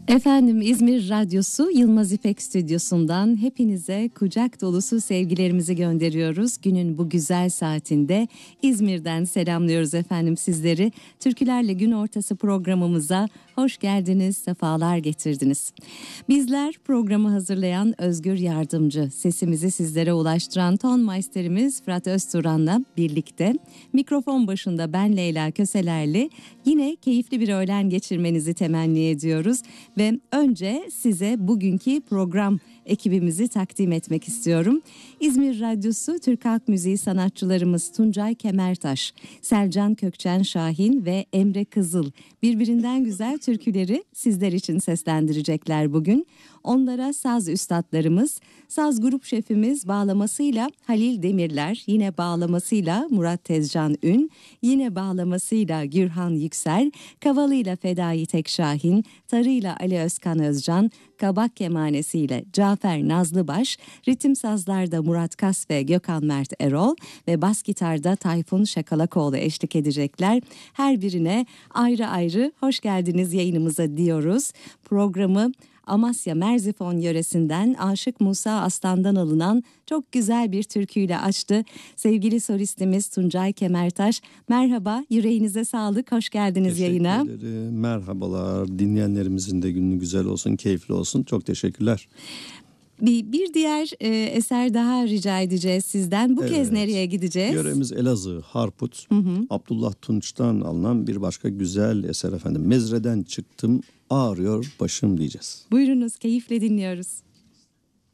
Efendim, İzmir Radyosu Yılmaz İpek Stüdyosu'ndan hepinize kucak dolusu sevgilerimizi gönderiyoruz. Günün bu güzel saatinde İzmir'den selamlıyoruz efendim sizleri. Türkülerle Gün Ortası programımıza hoş geldiniz, sefalar getirdiniz. Bizler programı hazırlayan Özgür Yardımcı, sesimizi sizlere ulaştıran ton maisterimiz Fırat Özturan'la birlikte mikrofon başında ben Leyla Köselerli yine keyifli bir öğlen geçirmenizi temenni ediyoruz. Ve önce size bugünkü program ekibimizi takdim etmek istiyorum. İzmir Radyosu Türk Halk Müziği sanatçılarımız Tuncay Kemertaş, Selcan Kökçen Şahin ve Emre Kızıl birbirinden güzel türküleri sizler için seslendirecekler bugün. Onlara saz üstadlarımız, saz grup şefimiz bağlamasıyla Halil Demirler, yine bağlamasıyla Murat Tezcan Ün, yine bağlamasıyla Gürhan Yüksel, kavalıyla Fedai Tekşahin, tarıyla Ali Özkan Özcan, kabak kemanesiyle Cafer Nazlıbaş, ritim sazlarda Murat Kas ve Gökhan Mert Erol ve bas gitarda Tayfun Şakalakoğlu eşlik edecekler. Her birine ayrı ayrı hoş geldiniz yayınımıza diyoruz. Programı Amasya Merzifon yöresinden Aşık Musa Aslan'dan alınan çok güzel bir türküyle açtı. Sevgili solistimiz Tuncay Kemertaş, merhaba, yüreğinize sağlık, hoş geldiniz yayına. Teşekkür ederim, merhabalar, dinleyenlerimizin de günü güzel olsun, keyifli olsun, çok teşekkürler. Bir diğer eser daha rica edeceğiz sizden. Bu kez nereye gideceğiz? Yöremiz Elazığ, Harput. Abdullah Tunç'tan alınan bir başka güzel eser efendim. Mezreden çıktım, ağrıyor başım diyeceğiz. Buyurunuz, keyifle dinliyoruz.